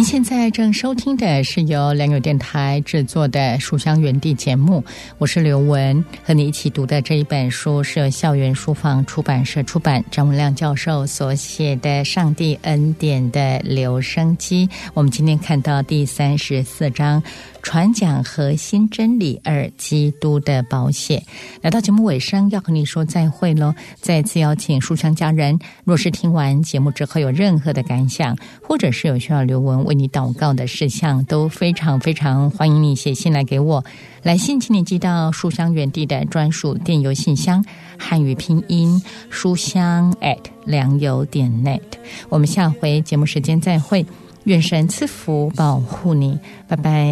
您现在正收听的是由良友电台制作的书香园地节目，我是刘文，和你一起读的这一本书是由校园书房出版社出版，张文亮教授所写的《上帝恩典的留声机》。我们今天看到第34章，传讲核心真理2，基督的宝血。来到节目尾声，要和你说再会咯。再次邀请书香家人，若是听完节目之后有任何的感想，或者是有需要刘文为你祷告的事项，都非常非常欢迎你写信来给我。来信请你寄到书香园地的专属电邮信箱，汉语拼音书香良友.net。我们下回节目时间再会，愿神赐福保护你，拜拜。